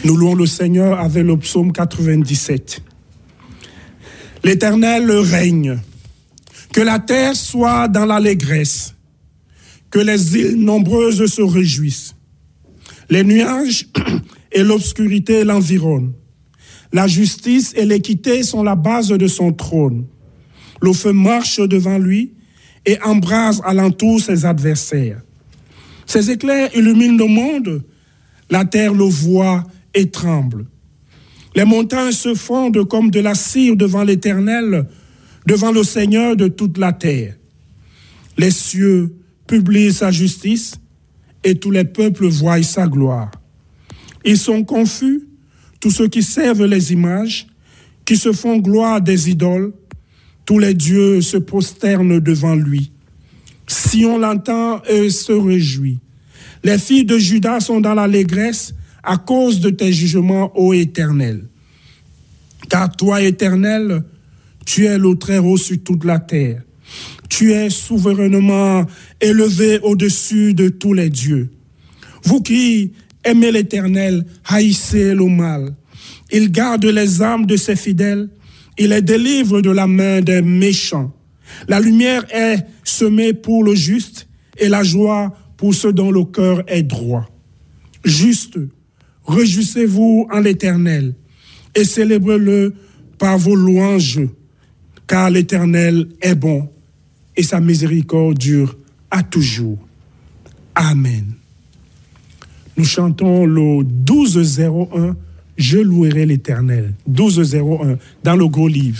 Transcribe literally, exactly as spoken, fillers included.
Nous louons le Seigneur avec le psaume quatre-vingt-dix-sept. L'Éternel règne. Que la terre soit dans l'allégresse. Que les îles nombreuses se réjouissent. Les nuages et l'obscurité l'environnent. La justice et l'équité sont la base de son trône. Le feu marche devant lui et embrase alentour ses adversaires. Ses éclairs illuminent le monde. La terre le voit et tremble. Les montagnes se fondent comme de la cire devant l'Éternel, devant le Seigneur de toute la terre. Les cieux publient sa justice et tous les peuples voient sa gloire. Ils sont confus, tous ceux qui servent les images, qui se font gloire des idoles. Tous les dieux se prosternent devant lui. Si on l'entend et se réjouit. Les filles de Juda sont dans l'allégresse à cause de tes jugements, ô Éternel. Car toi, Éternel, tu es le Très-Haut sur toute la terre. Tu es souverainement élevé au-dessus de tous les dieux. Vous qui aimez l'Éternel, haïssez le mal. Il garde les âmes de ses fidèles. Il les délivre de la main des méchants. La lumière est semée pour le juste et la joie pour ceux dont le cœur est droit. Juste, réjouissez-vous en l'Éternel et célébrez-le par vos louanges, car l'Éternel est bon et sa miséricorde dure à toujours. Amen. Nous chantons le douze zéro un, Je louerai l'Éternel. douze zéro un, dans le Gros Livre.